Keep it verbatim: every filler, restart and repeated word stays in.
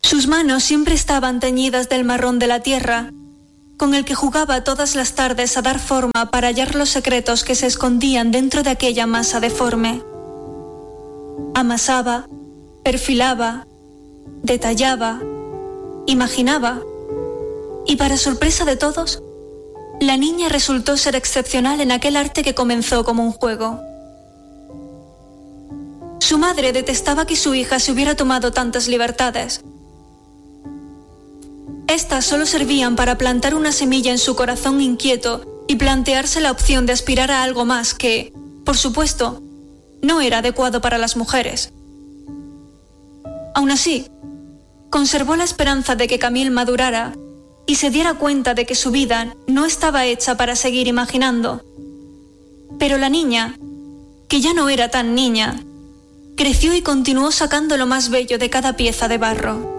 Sus manos siempre estaban teñidas del marrón de la tierra, con el que jugaba todas las tardes a dar forma para hallar los secretos que se escondían dentro de aquella masa deforme. Amasaba, perfilaba, detallaba, imaginaba, y para sorpresa de todos, la niña resultó ser excepcional en aquel arte que comenzó como un juego. Su madre detestaba que su hija se hubiera tomado tantas libertades. Estas solo servían para plantar una semilla en su corazón inquieto y plantearse la opción de aspirar a algo más que, por supuesto, no era adecuado para las mujeres. Aún así, conservó la esperanza de que Camille madurara y se diera cuenta de que su vida no estaba hecha para seguir imaginando. Pero la niña, que ya no era tan niña, creció y continuó sacando lo más bello de cada pieza de barro.